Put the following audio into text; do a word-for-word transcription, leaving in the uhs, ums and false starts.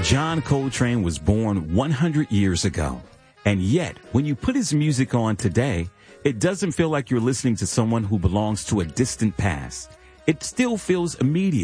John Coltrane was born one hundred years ago. And yet, when you put his music on today, it doesn't feel like you're listening to someone who belongs to a distant past. It still feels immediate.